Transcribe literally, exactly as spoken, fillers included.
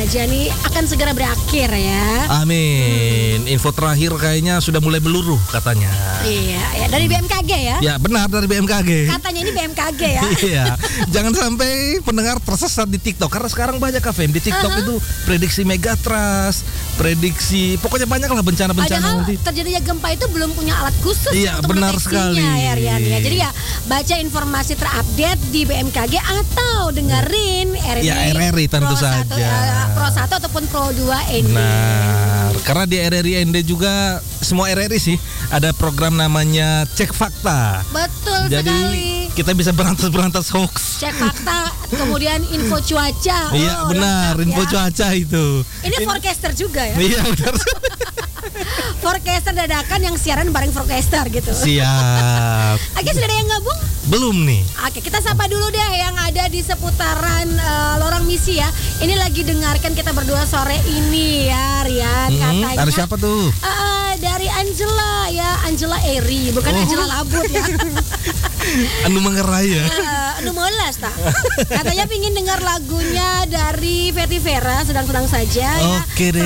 saja nih akan segera berakhir ya. Amin. Info terakhir kayaknya sudah mulai meluruh katanya. Iya, ya dari B M K G ya. Ya benar, dari B M K G. Katanya ini B M K G ya. Iya. Jangan sampai pendengar tersesat di TikTok karena sekarang banyak Kak Fem di TikTok uh-huh. itu prediksi megatrust, prediksi pokoknya banyak lah bencana-bencana Padahal nanti. terjadinya gempa itu belum punya alat khusus iya, untuk benar sekali. Ya, Rian, ya. Jadi ya baca informasi terupdate di B M K G atau dengerin R R I. Ya R R I tentu Pro saja. satu, uh, Pro satu ataupun Pro dua N D. Benar. Karena di R R I N D juga semua R R I sih ada program namanya Cek Fakta. Betul Jadi, sekali. Kita bisa berantas-berantas hoax. Cek fakta, kemudian info cuaca. Iya oh, benar, lengkap, info ya. cuaca itu. Ini forecaster juga ya. Iya benar. Forecaster dadakan yang siaran bareng forecaster gitu. Siap. Oke, sudah ada yang gabung? Belum nih. Oke, kita sapa dulu deh yang ada di seputaran uh, Lorong Misi ya. Ini lagi dengarkan kita berdua sore ini ya, Rian. Hmm, Katanya. ada siapa tuh? Uh, dari Angela ya, Angela Eri, bukan oh. Angela Labut ya. Anu mengerai ya. Uh, anu molas tak. Katanya pingin dengar lagunya dari Fetty Vera, sedang-sedang saja ya. Oke deh.